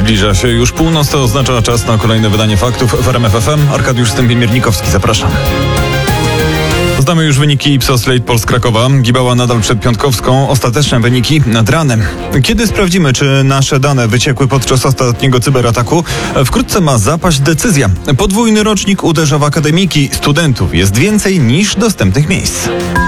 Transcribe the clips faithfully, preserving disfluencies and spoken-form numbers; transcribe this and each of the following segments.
Zbliża się już północ, to oznacza czas na kolejne wydanie faktów w R M F F M. Arkadiusz Stępień-Miernikowski, zapraszam. Znamy już wyniki Ipsos Late Polsk Krakowa. Gibała nadal przed Piątkowską. Ostateczne wyniki nad ranem. Kiedy sprawdzimy, czy nasze dane wyciekły podczas ostatniego cyberataku? Wkrótce ma zapaść decyzja. Podwójny rocznik uderza w akademiki. Studentów jest więcej niż dostępnych miejsc.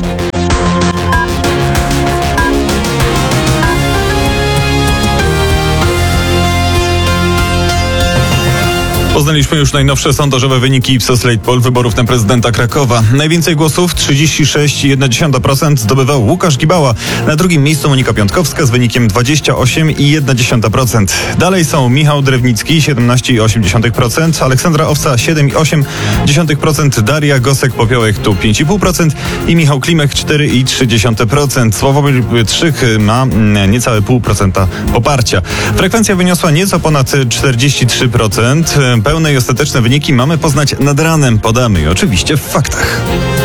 Poznaliśmy już najnowsze sondażowe wyniki Ipsos Late Poll wyborów na prezydenta Krakowa. Najwięcej głosów, trzydzieści sześć przecinek jedna procent, zdobywał Łukasz Gibała. Na drugim miejscu Monika Piątkowska z wynikiem dwadzieścia osiem przecinek jedna procent. Dalej są Michał Drewnicki, siedemnaście przecinek osiem procent, Aleksandra Owca, siedem przecinek osiem procent, Daria Gosek-Popiołek tu pięć przecinek pięć procent i Michał Klimek, cztery przecinek trzy procent. Sławomir Pietrzyk ma niecałe pół procenta poparcia. Frekwencja wyniosła nieco ponad czterdzieści trzy procent. Pełne i ostateczne wyniki mamy poznać nad ranem, podamy i oczywiście w faktach.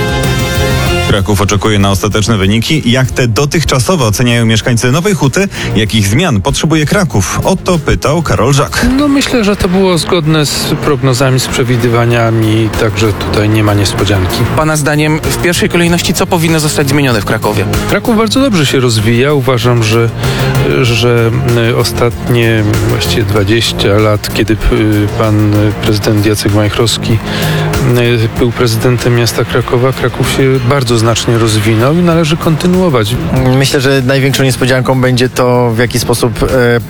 Kraków oczekuje na ostateczne wyniki. Jak te dotychczasowe oceniają mieszkańcy Nowej Huty? Jakich zmian potrzebuje Kraków? O to pytał Karol Żak. No myślę, że to było zgodne z prognozami, z przewidywaniami, także tutaj nie ma niespodzianki. Pana zdaniem w pierwszej kolejności co powinno zostać zmienione w Krakowie? Kraków bardzo dobrze się rozwija. Uważam, że, że ostatnie właściwie dwadzieścia lat, kiedy pan prezydent Jacek Majchrowski był prezydentem miasta Krakowa, Kraków się bardzo znacznie rozwinął i należy kontynuować. Myślę, że największą niespodzianką będzie to, w jaki sposób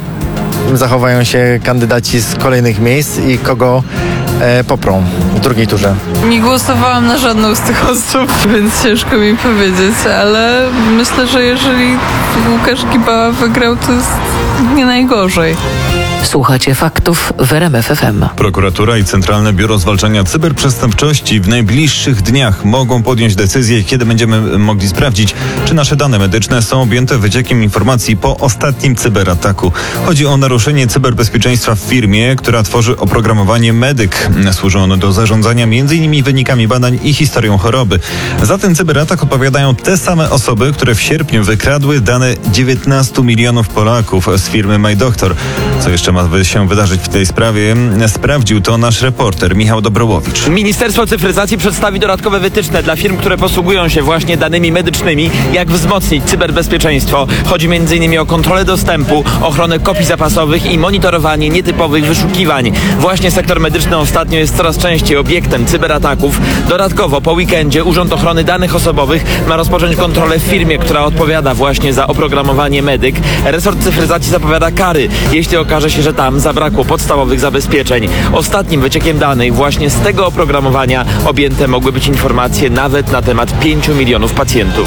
e, zachowają się kandydaci z kolejnych miejsc i kogo e, poprą w drugiej turze. Nie głosowałam na żadną z tych osób, więc ciężko mi powiedzieć, ale myślę, że jeżeli Łukasz Gibała wygrał, to jest nie najgorzej. Słuchacie faktów w R M F F M. Prokuratura i Centralne Biuro Zwalczania Cyberprzestępczości w najbliższych dniach mogą podjąć decyzję, kiedy będziemy mogli sprawdzić, czy nasze dane medyczne są objęte wyciekiem informacji po ostatnim cyberataku. Chodzi o naruszenie cyberbezpieczeństwa w firmie, która tworzy oprogramowanie Medyk. Służy ono do zarządzania między innymi wynikami badań i historią choroby. Za ten cyberatak odpowiadają te same osoby, które w sierpniu wykradły dane dziewiętnastu milionów Polaków z firmy MyDoctor. Co jeszcze ma się wydarzyć w tej sprawie? Sprawdził to nasz reporter Michał Dobrołowicz. Ministerstwo Cyfryzacji przedstawi dodatkowe wytyczne dla firm, które posługują się właśnie danymi medycznymi, jak wzmocnić cyberbezpieczeństwo. Chodzi między innymi o kontrolę dostępu, ochronę kopii zapasowych i monitorowanie nietypowych wyszukiwań. Właśnie sektor medyczny ostatnio jest coraz częściej obiektem cyberataków. Dodatkowo po weekendzie Urząd Ochrony Danych Osobowych ma rozpocząć kontrolę w firmie, która odpowiada właśnie za oprogramowanie Medyk. Resort Cyfryzacji zapowiada kary, jeśli okaże się, że tam zabrakło podstawowych zabezpieczeń. Ostatnim wyciekiem danych właśnie z tego oprogramowania objęte mogły być informacje nawet na temat pięciu milionów pacjentów.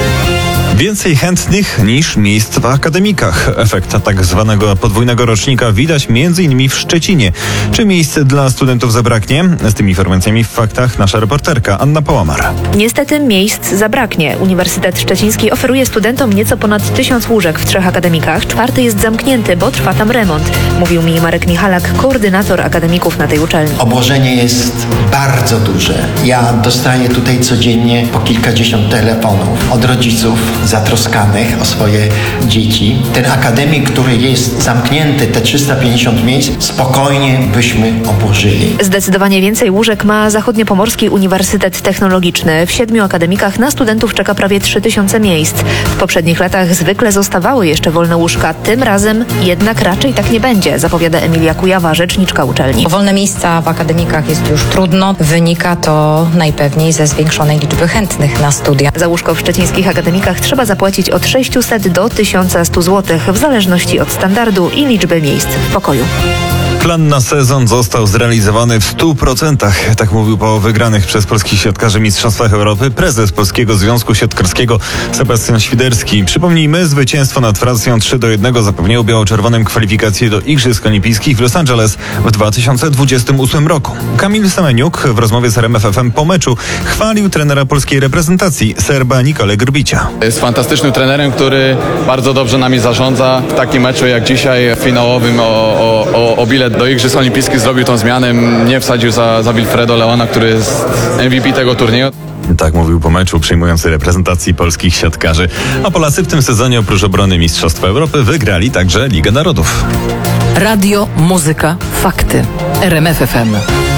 Więcej chętnych niż miejsc w akademikach. Efekt tak zwanego podwójnego rocznika widać między innymi w Szczecinie. Czy miejsc dla studentów zabraknie? Z tymi informacjami w faktach nasza reporterka Anna Połamar. Niestety miejsc zabraknie. Uniwersytet Szczeciński oferuje studentom nieco ponad tysiąc łóżek w trzech akademikach. Czwarty jest zamknięty, bo trwa tam remont. Mówił mi Marek Michalak, koordynator akademików na tej uczelni. Obłożenie jest bardzo duże. Ja dostaję tutaj codziennie po kilkadziesiąt telefonów od rodziców zatroskanych o swoje dzieci. Ten akademik, który jest zamknięty, te trzysta pięćdziesiąt miejsc, spokojnie byśmy obłożyli. Zdecydowanie więcej łóżek ma Zachodniopomorski Uniwersytet Technologiczny. W siedmiu akademikach na studentów czeka prawie trzy tysiące miejsc. W poprzednich latach zwykle zostawały jeszcze wolne łóżka. Tym razem jednak raczej tak nie będzie, zapowiada Emilia Kujawa, rzeczniczka uczelni. O wolne miejsca w akademikach jest już trudno. Wynika to najpewniej ze zwiększonej liczby chętnych na studia. Za łóżko w szczecińskich akademikach trzeba zapłacić od sześćset do tysiąc sto złotych w zależności od standardu i liczby miejsc w pokoju. Plan na sezon został zrealizowany w stu procentach. Tak mówił po wygranych przez polskich siatkarzy Mistrzostwach Europy prezes Polskiego Związku Siatkarskiego Sebastian Świderski. Przypomnijmy, zwycięstwo nad Francją trzy do jednego zapewniło biało-czerwonym kwalifikacje do Igrzysk Olimpijskich w Los Angeles w dwa tysiące dwudziestym ósmym roku. Kamil Semeniuk w rozmowie z R M F F M po meczu chwalił trenera polskiej reprezentacji, Serba Nikolę Grbicia. Jest fantastycznym trenerem, który bardzo dobrze nami zarządza. W takim meczu jak dzisiaj finałowym o, o, o bilet do Igrzysk Olimpijskich zrobił tą zmianę, nie wsadził za, za Wilfredo Leona, który jest M V P tego turnieju. Tak mówił po meczu przyjmujący reprezentacji polskich siatkarzy. A Polacy w tym sezonie oprócz obrony Mistrzostwa Europy wygrali także Ligę Narodów. Radio, muzyka, fakty. R M F F M.